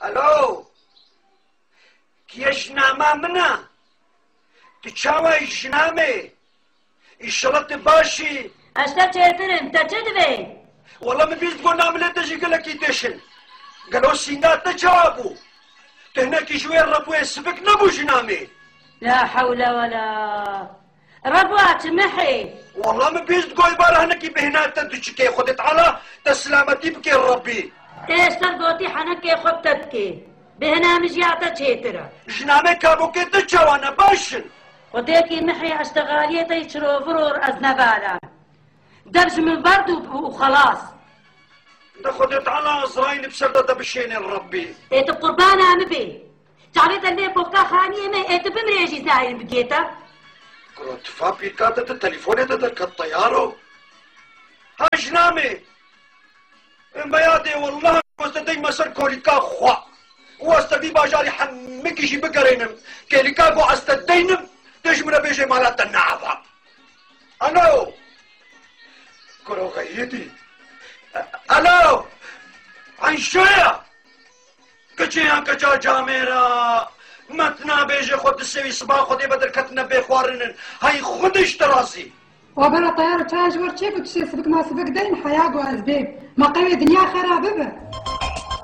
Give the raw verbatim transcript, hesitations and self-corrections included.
الو كيش ناما منا تشاوي جنامي الشلط باشي اشتا چهترن تا چه دوی؟ والله من بيز تقول نعمل تجي قال لك يتشن قالوا سينات تجابو تهناك شوية ربو يسبك نبو جنامي لا حول ولا ربوات محي والله ما بيز تقول بارا هناك بهنات تدشكي خدت على تسلامتي بكي ربي تيستر قوتي حنكي خبتتكي بهنا مجيعتا چهترا جنامي كابو كي تجاوانا باشن وديكي محي اشتغالية يشرو فرور ازنبالا دبج من برد وخلاص ده خدت على ازرايل بسردة دبشين ربي ايت قربان عمبي تعريت اللي بوكا خانية ما ايت بمريجي زاين بقيتا كنت فابي كاتت التليفون تدرك الطيارو ها جنامي بيادي والله واستدي مسر كوريكا خوا واستدي باجاري حمكي جي بقرينم كيريكا قو استدينم تجمنا بيجي مالات النعفة الو كرو غيتي الو عن شوية كجيان كجا جاميرا متنا بيجي خود السوي صباح خودي بدر كتنا بيخوارنن هاي خودش تراسي وبلا طيارة تاج ورشيك وتشي سبك ما سبك دين حياة وازبيب ما قوي دنيا خرابة